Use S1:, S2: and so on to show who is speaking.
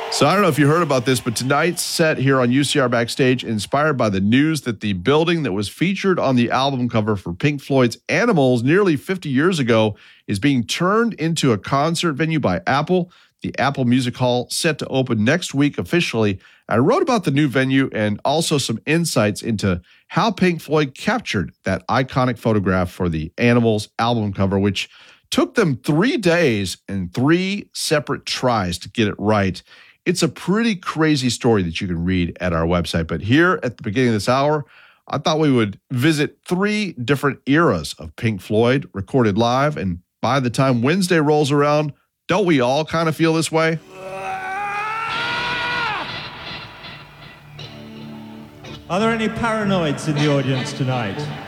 S1: So I don't know if you heard about this, but tonight's set here on UCR Backstage inspired by the news that the building that was featured on the album cover for Pink Floyd's Animals nearly 50 years ago is being turned into a concert venue by Apple. The Apple Music Hall set to open next week officially. I wrote about the new venue and also some insights into how Pink Floyd captured that iconic photograph for the Animals album cover, which took them 3 days and 3 separate tries to get it right. It's a pretty crazy story that you can read at our website. But here at the beginning of this hour, I thought we would visit 3 different eras of Pink Floyd recorded live. And by the time Wednesday rolls around, don't we all kind of feel this way?
S2: Are there any paranoids in the audience tonight?